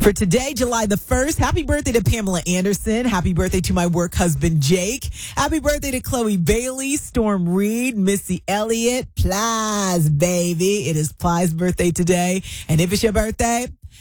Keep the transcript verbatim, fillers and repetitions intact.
For today, July the first, happy birthday to Pamela Anderson. Happy birthday to my work husband, Jake. Happy birthday to Chloe Bailey, Storm Reed, Missy Elliott, Plies, baby. It is Plies' birthday today. And if it's your birthday,